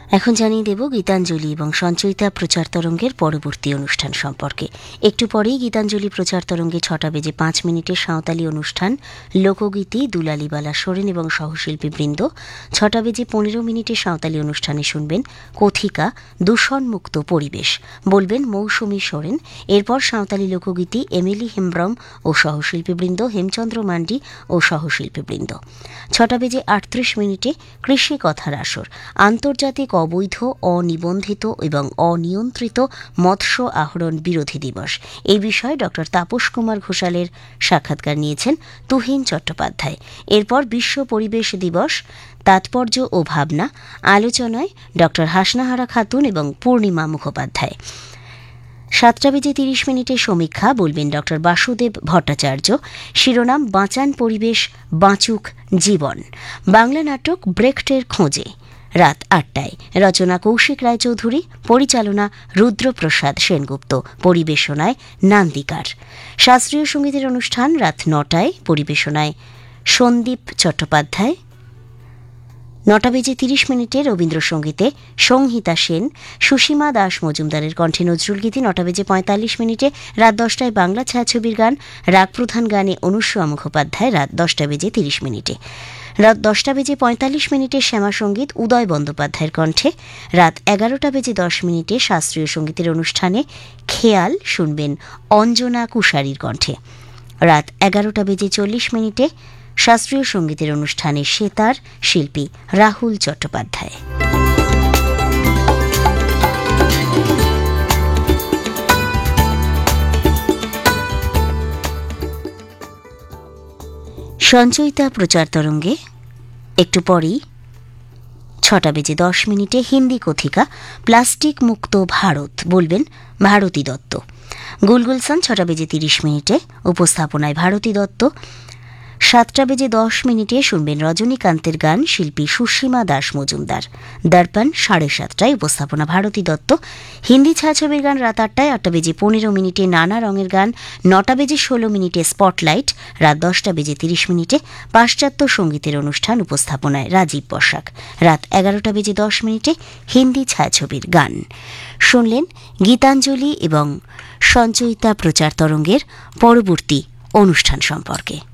এখন জানিয়ে দেব গীতাঞ্জলি এবং সঞ্চয়িতা প্রচার তরঙ্গের পরবর্তী অনুষ্ঠান সম্পর্কে। একটু পরেই গীতাঞ্জলি প্রচার তরঙ্গে 6:05 সাঁওতালি অনুষ্ঠান লোকগীতি দুলালিবালা সোরেন এবং সহশিল্পীবৃন্দ। 6:15 সাঁওতালি অনুষ্ঠানে শুনবেন কথিকা দূষণমুক্ত পরিবেশ, বলবেন মৌসুমী সোরেন। এরপর সাঁওতালি লোকগীতি এমিলি হেমব্রম ও সহশিল্পীবৃন্দ, হেমচন্দ্র মান্ডি ও সহশিল্পীবৃন্দ। 6:38 কৃষি কথার আসর, আন্তর্জাতিক অবৈধ, অনিবন্ধিত এবং অনিয়ন্ত্রিত মৎস্য আহরণ বিরোধী দিবস। এই বিষয়ে ড তাপস কুমার ঘোষালের সাক্ষাৎকার নিয়েছেন তুহিন চট্টোপাধ্যায়। এরপর বিশ্ব পরিবেশ দিবস, তাৎপর্য ও ভাবনা, আলোচনায় ড হাসনাহারা খাতুন এবং পূর্ণিমা মুখোপাধ্যায়। 7:30 সমীক্ষা, বলবেন ড বাসুদেব ভট্টাচার্য। শিরোনাম বাঁচান পরিবেশ, বাঁচুক জীবন। বাংলা নাটক ব্রেকটের খোঁজে, রাত 8টায়। রচনা কৌশিক রায়চৌধুরী, পরিচালনা রুদ্রপ্রসাদ সেনগুপ্ত, পরিবেশনায় নান্দিকার। শাস্ত্রীয় সঙ্গীতের অনুষ্ঠান রাত 9টায়, পরিবেশনায় সন্দীপ চট্টোপাধ্যায়। 9:30 রবীন্দ্রসঙ্গীতে সংহিতা সেন, সুসীমা দাস মজুমদারের কণ্ঠে নজরুলগীতি। 9:45 রাত 10টায় বাংলা ছায়াছবির গান, রাগ প্রধান গানে অনুসূয়া মুখোপাধ্যায়। রাত 10:30 রাত 10:45 শ্যামাসঙ্গীত উদয় বন্দ্যোপাধ্যায়ের কণ্ঠে। রাত 11:10 শাস্ত্রীয় সঙ্গীতের অনুষ্ঠানে খেয়াল শুনবেন অঞ্জনা কুশারির কণ্ঠে। রাত 11:40 শাস্ত্রীয় সঙ্গীতের অনুষ্ঠানে সেতার, শিল্পী রাহুল চট্টোপাধ্যায়। সঞ্চয়িতা প্রচার তরঙ্গে একটু পরেই 6:10 হিন্দি কথিকা প্লাস্টিক মুক্ত ভারত, বলবেন ভারতী দত্ত। গুলগুলসান 6:30, উপস্থাপনায় ভারতী দত্ত। 7:10 শুনবেন রজনীকান্তের গান, শিল্পী সুসীমা দাস মজুমদার। দর্পণ 7:30, উপস্থাপনা ভারতী দত্ত। হিন্দি ছায়াছবির গান রাত 8টায়। 8:15 নানা রঙের গান। 9:16 স্পটলাইট। রাত 10:30 পাশ্চাত্য সঙ্গীতের অনুষ্ঠান, উপস্থাপনায় রাজীব বসাক। রাত 11:10 হিন্দি ছায়াছবির গান। শুনলেন গীতাঞ্জলি এবং সঞ্চয়িতা প্রচার তরঙ্গের পরবর্তী অনুষ্ঠান সম্পর্কে।